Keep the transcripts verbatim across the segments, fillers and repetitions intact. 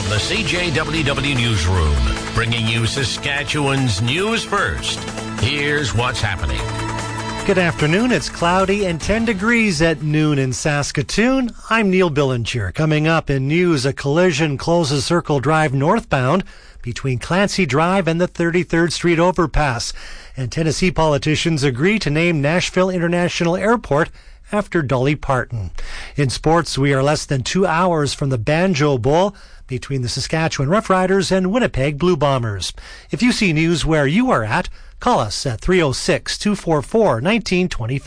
From the C J W W Newsroom, bringing you Saskatchewan's news first. Here's what's happening. Good afternoon. It's cloudy and ten degrees at noon in Saskatoon. I'm Neil Billinger. Coming up in news, a collision closes Circle Drive northbound between Clancy Drive and the thirty-third Street overpass. And Tennessee politicians agree to name Nashville International Airport after Dolly Parton. In sports, we are less than two hours from the Banjo Bowl between the Saskatchewan Roughriders and Winnipeg Blue Bombers. If you see news where you are at, call us at three oh six, two four four, one nine two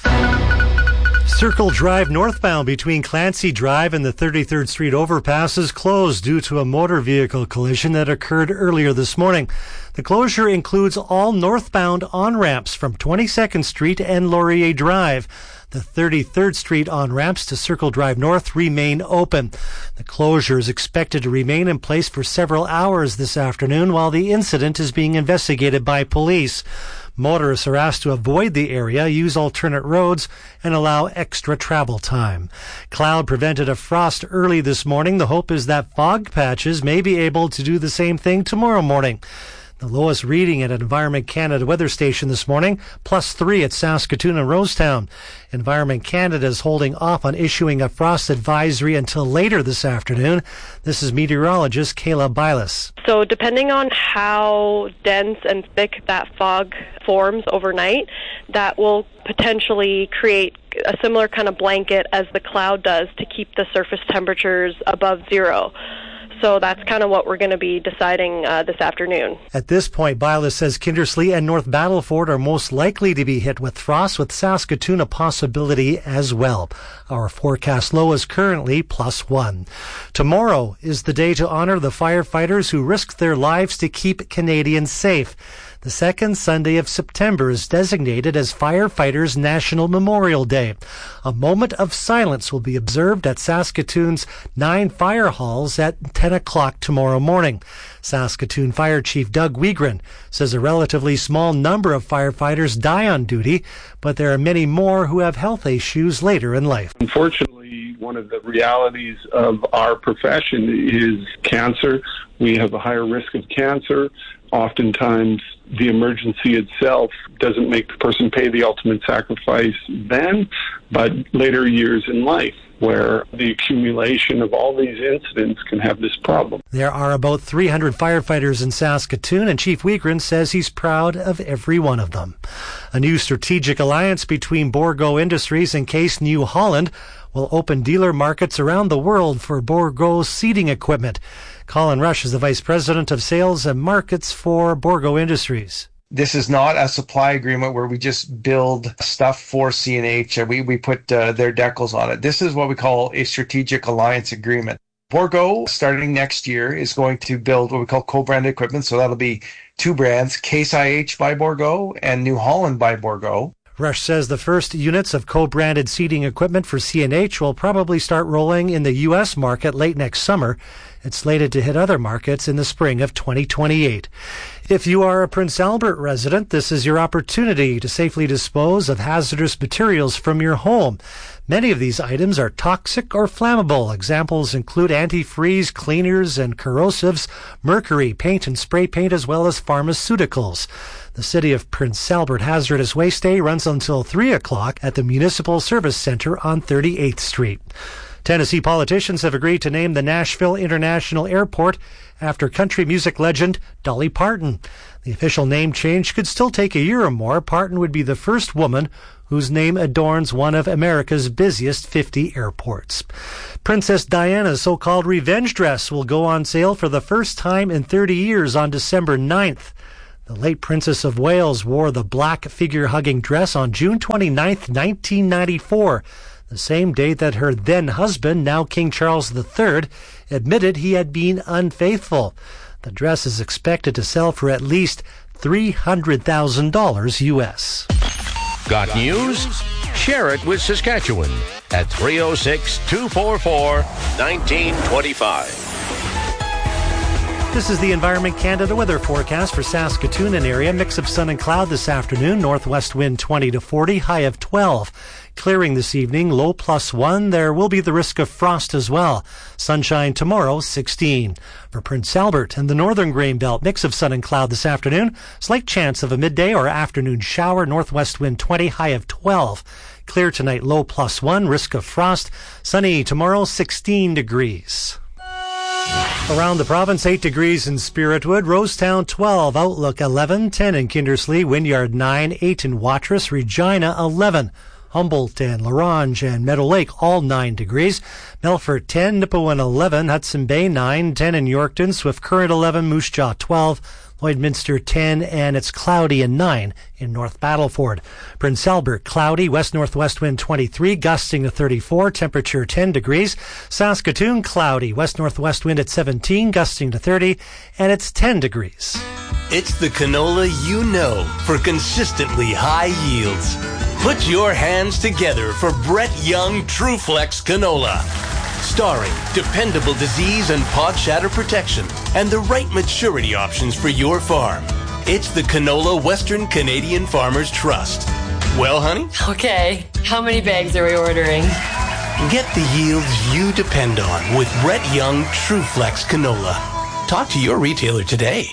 five. Circle Drive northbound between Clancy Drive and the thirty-third Street overpass is closed due to a motor vehicle collision that occurred earlier this morning. The closure includes all northbound on-ramps from twenty-second Street and Laurier Drive. The thirty-third Street on-ramps to Circle Drive North remain open. The closure is expected to remain in place for several hours this afternoon while the incident is being investigated by police. Motorists are asked to avoid the area, use alternate roads, and allow extra travel time. Cloud prevented a frost early this morning. The hope is that fog patches may be able to do the same thing tomorrow morning. The lowest reading at Environment Canada weather station this morning, plus three at Saskatoon and Rosetown. Environment Canada is holding off on issuing a frost advisory until later this afternoon. This is meteorologist Kayla Bilas. So depending on how dense and thick that fog forms overnight, that will potentially create a similar kind of blanket as the cloud does to keep the surface temperatures above zero. So that's kind of what we're going to be deciding uh, this afternoon. At this point, Bilas says Kindersley and North Battleford are most likely to be hit with frost, with Saskatoon a possibility as well. Our forecast low is currently plus one. Tomorrow is the day to honor the firefighters who risked their lives to keep Canadians safe. The second Sunday of September is designated as Firefighters National Memorial Day. A moment of silence will be observed at Saskatoon's nine fire halls at ten o'clock tomorrow morning. Saskatoon Fire Chief Doug Wiegren says a relatively small number of firefighters die on duty, but there are many more who have health issues later in life. Unfortunately, one of the realities of our profession is cancer. We have a higher risk of cancer. Oftentimes, the emergency itself doesn't make the person pay the ultimate sacrifice then, but later years in life, where the accumulation of all these incidents can have this problem. There are about three hundred firefighters in Saskatoon, and Chief Wiegren says he's proud of every one of them. A new strategic alliance between Bourgault Industries and Case New Holland will open dealer markets around the world for Bourgault seating equipment. Colin Rush is the Vice President of Sales and Markets for Bourgault Industries. This is not a supply agreement where we just build stuff for C and H and we, we put uh, their decals on it. This is what we call a strategic alliance agreement. Bourgault, starting next year, is going to build what we call co-branded equipment. So that'll be two brands, Case I H by Bourgault and New Holland by Bourgault. Rush says the first units of co-branded seating equipment for C and H will probably start rolling in the U S market late next summer. It's slated to hit other markets in the spring of twenty twenty-eight. If you are a Prince Albert resident, this is your opportunity to safely dispose of hazardous materials from your home. Many of these items are toxic or flammable. Examples include antifreeze, cleaners and corrosives, mercury, paint and spray paint, as well as pharmaceuticals. The City of Prince Albert Hazardous Waste Day runs until three o'clock at the Municipal Service Center on thirty-eighth Street. Tennessee politicians have agreed to name the Nashville International Airport after country music legend Dolly Parton. The official name change could still take a year or more. Parton would be the first woman whose name adorns one of America's busiest fifty airports. Princess Diana's so-called revenge dress will go on sale for the first time in thirty years on December ninth. The late Princess of Wales wore the black figure-hugging dress on June twenty-ninth, nineteen ninety-four, the same day that her then-husband, now King Charles the Third, admitted he had been unfaithful. The dress is expected to sell for at least three hundred thousand dollars U S. Got news? Share it with Saskatchewan at three oh six, two four four, one nine two five. This is the Environment Canada weather forecast for Saskatoon and area. Mix of sun and cloud this afternoon. Northwest wind twenty to forty, high of twelve. Clearing this evening, low plus one. There will be the risk of frost as well. Sunshine tomorrow, sixteen. For Prince Albert and the northern grain belt, mix of sun and cloud this afternoon. Slight chance of a midday or afternoon shower. Northwest wind twenty, high of twelve. Clear tonight, low plus one. Risk of frost. Sunny tomorrow, sixteen degrees. Around the province, eight degrees in Spiritwood, Rosetown twelve, Outlook eleven, ten in Kindersley, Wynyard nine, eight in Watrous, Regina eleven. Humboldt and La Ronge and Meadow Lake, all nine degrees. Melfort ten, Nipawin eleven, Hudson Bay nine, ten in Yorkton, Swift Current eleven, Moose Jaw twelve, Lloydminster ten, and it's cloudy and nine in North Battleford. Prince Albert, cloudy, west-northwest wind twenty-three, gusting to thirty-four, temperature ten degrees. Saskatoon, cloudy, west-northwest wind at seventeen, gusting to thirty, and it's ten degrees. It's the canola you know for consistently high yields. Put your hands together for Brett Young TrueFlex Canola. Starring dependable disease and pod shatter protection and the right maturity options for your farm. It's the Canola Western Canadian Farmers Trust. Well, honey? Okay, how many bags are we ordering? Get the yields you depend on with Brett Young TrueFlex Canola. Talk to your retailer today.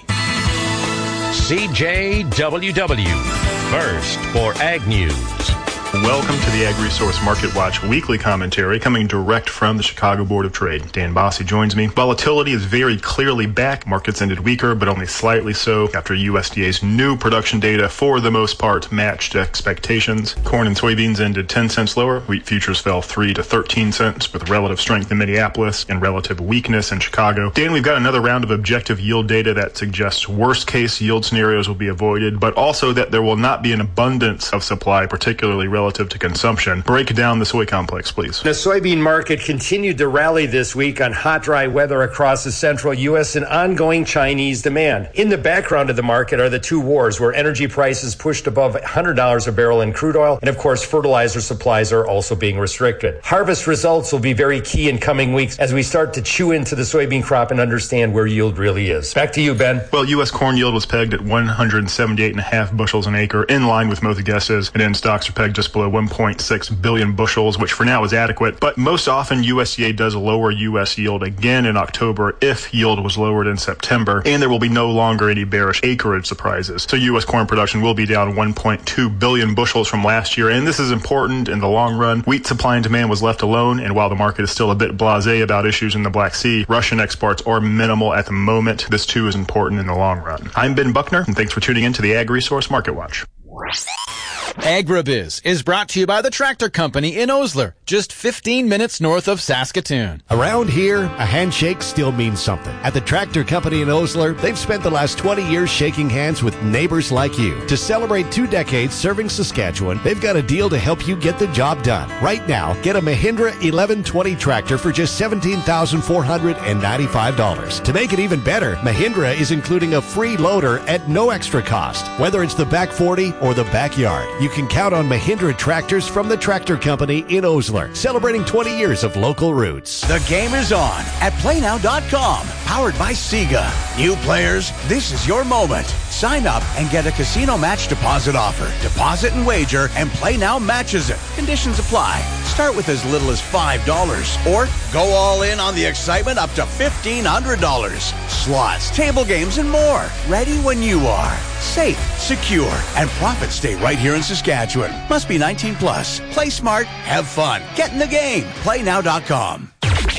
C J W W, first for Ag News. Welcome to the Ag Resource Market Watch weekly commentary coming direct from the Chicago Board of Trade. Dan Bossy joins me. Volatility is very clearly back. Markets ended weaker, but only slightly so after U S D A's new production data, for the most part, matched expectations. Corn and soybeans ended ten cents lower. Wheat futures fell three to thirteen cents, with relative strength in Minneapolis and relative weakness in Chicago. Dan, we've got another round of objective yield data that suggests worst-case yield scenarios will be avoided, but also that there will not be an abundance of supply, particularly relative relative to consumption. Break down the soy complex, please. The soybean market continued to rally this week on hot, dry weather across the central U S and ongoing Chinese demand. In the background of the market are the two wars, where energy prices pushed above one hundred dollars a barrel in crude oil, and of course fertilizer supplies are also being restricted. Harvest results will be very key in coming weeks as we start to chew into the soybean crop and understand where yield really is. Back to you, Ben. Well, U S corn yield was pegged at one hundred seventy-eight and a half bushels an acre, in line with most guesses, and end stocks are pegged just below one point six billion bushels, which for now is adequate. But most often, U S D A does lower U S yield again in October if yield was lowered in September, and there will be no longer any bearish acreage surprises. So U S corn production will be down one point two billion bushels from last year, and this is important in the long run. Wheat supply and demand was left alone, and while the market is still a bit blasé about issues in the Black Sea, Russian exports are minimal at the moment. This too is important in the long run. I'm Ben Buckner, and thanks for tuning in to the Ag Resource Market Watch. AgriBiz is brought to you by the Tractor Company in Osler, just fifteen minutes north of Saskatoon. Around here, a handshake still means something. At the Tractor Company in Osler, they've spent the last twenty years shaking hands with neighbors like you. To celebrate two decades serving Saskatchewan, they've got a deal to help you get the job done. Right now, get a Mahindra eleven twenty tractor for just seventeen thousand four hundred ninety-five dollars. To make it even better, Mahindra is including a free loader at no extra cost. Whether it's the back forty or the backyard, you can count on Mahindra tractors from the Tractor Company in Osler, celebrating twenty years of local roots. The game is on at play now dot com, powered by Sega. New players, this is your moment. Sign up and get a casino match deposit offer. Deposit and wager, and Play Now matches it. Conditions apply. Start with as little as five dollars, or go all in on the excitement up to fifteen hundred dollars. Slots, table games, and more. Ready when you are. Safe, secure, and profits stay right here in Saskatchewan. Must be nineteen plus. Play smart, have fun. Get in the game. play now dot com.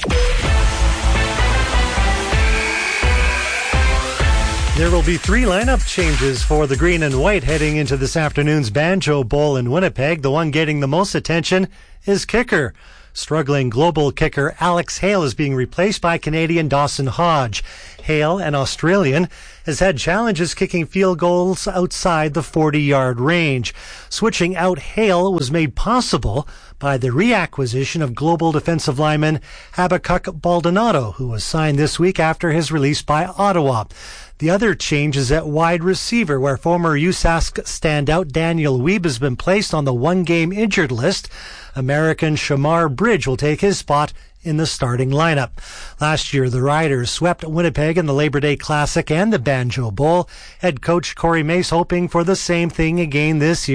There will be three lineup changes for the green and white heading into this afternoon's Banjo Bowl in Winnipeg. The one getting the most attention is kicker. Struggling global kicker Alex Hale is being replaced by Canadian Dawson Hodge. Hale, an Australian, has had challenges kicking field goals outside the forty-yard range. Switching out Hale was made possible by the reacquisition of global defensive lineman Habakkuk Baldonado, who was signed this week after his release by Ottawa. The other change is at wide receiver, where former U S A S C standout Daniel Weeb has been placed on the one-game injured list. American Shamar Bridge will take his spot in the starting lineup. Last year, the Riders swept Winnipeg in the Labor Day Classic and the Banjo Bowl. Head coach Corey Mace hoping for the same thing again this year.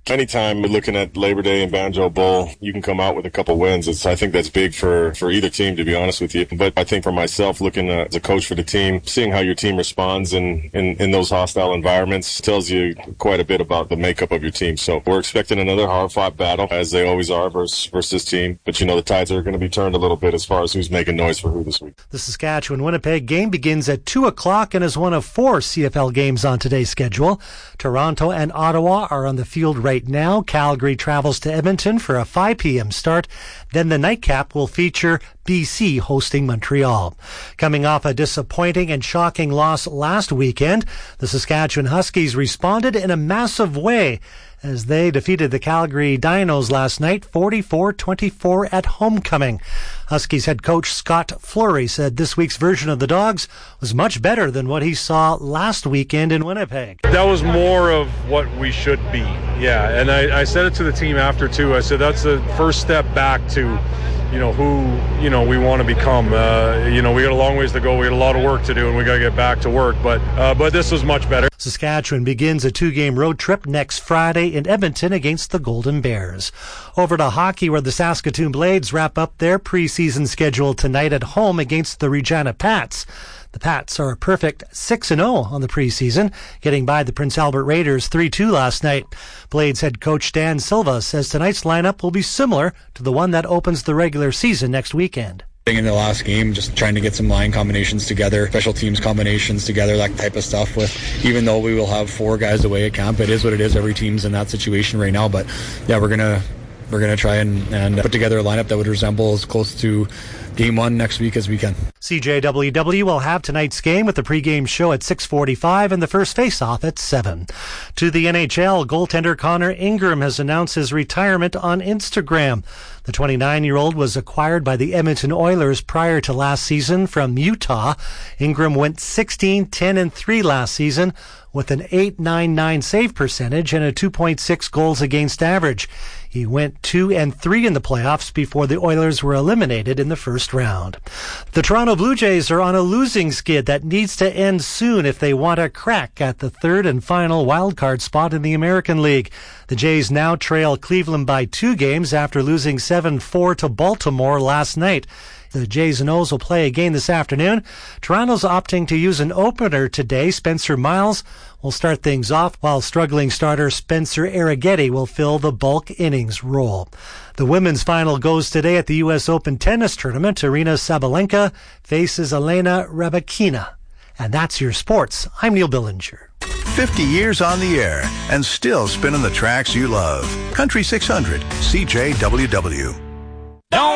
Anytime we're looking at Labor Day and Banjo Bowl, you can come out with a couple wins. It's, I think that's big for, for either team, to be honest with you. But I think for myself, looking uh, as a coach for the team, seeing how your team responds in, in, in those hostile environments tells you quite a bit about the makeup of your team. So we're expecting another hard-fought battle, as they always are, versus, versus this team. But, you know, the tides are going to be turned a little bit as far as who's making noise for who this week. The Saskatchewan-Winnipeg game begins at two o'clock and is one of four C F L games on today's schedule. Toronto and Ottawa are on the field right now. Calgary travels to Edmonton for a five p.m. start. Then the nightcap will feature B C hosting Montreal. Coming off a disappointing and shocking loss last weekend, the Saskatchewan Huskies responded in a massive way as they defeated the Calgary Dinos last night forty-four twenty-four at homecoming. Huskies head coach Scott Fleury said this week's version of the Dogs was much better than what he saw last weekend in Winnipeg. That was more of what we should be, yeah. And I, I said it to the team after, too. I said that's the first step back to, you know, who, you know, we want to become. Uh, you know, we got a long ways to go. We got a lot of work to do, and we got to get back to work. But uh, but this was much better. Saskatchewan begins a two-game road trip next Friday in Edmonton against the Golden Bears. Over to hockey, where the Saskatoon Blades wrap up their preseason schedule tonight at home against the Regina Pats. The Pats are a perfect six and oh on the preseason, getting by the Prince Albert Raiders three two last night. Blades head coach Dan Silva says tonight's lineup will be similar to the one that opens the regular season next weekend. In the last game, just trying to get some line combinations together, special teams combinations together, that type of stuff. With even though we will have four guys away at camp, it is what it is. Every team's in that situation right now. But yeah, we're gonna we're gonna try and, and put together a lineup that would resemble as close to game one next week as we can. C J W W will have tonight's game with the pregame show at six forty-five and the first face-off at seven. To the N H L, goaltender Connor Ingram has announced his retirement on Instagram. The twenty-nine-year-old was acquired by the Edmonton Oilers prior to last season from Utah. Ingram went sixteen, ten, and three last season with an eight point nine nine save percentage and a two point six goals against average. He went two and three in the playoffs before the Oilers were eliminated in the first round. The Toronto Blue Jays are on a losing skid that needs to end soon if they want a crack at the third and final wildcard spot in the American League. The Jays now trail Cleveland by two games after losing seven four to Baltimore last night. The Jays and O's will play again this afternoon. Toronto's opting to use an opener today. Spencer Miles will start things off, while struggling starter Spencer Arrighetti will fill the bulk innings role. The women's final goes today at the U S Open tennis tournament. Aryna Sabalenka faces Elena Rybakina. And that's your sports. I'm Neil Billinger. fifty years on the air and still spinning the tracks you love. Country six hundred, C J W W.